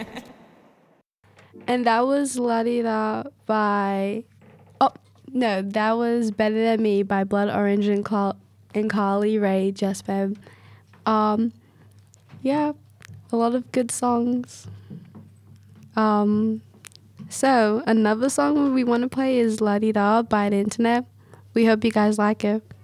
And that was La Di Da by. Oh, no, that was Better Than Me by Blood Orange and Carly Rae Jespin. Yeah, a lot of good songs. So, another song we want to play is La Di Da by The Internet. We hope you guys like it.